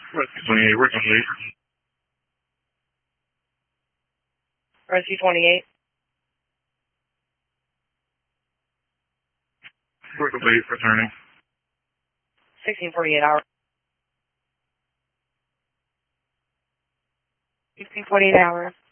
Rescue 28, working late. Rescue 28. Working late, returning. 1648 hour. 1648 hour.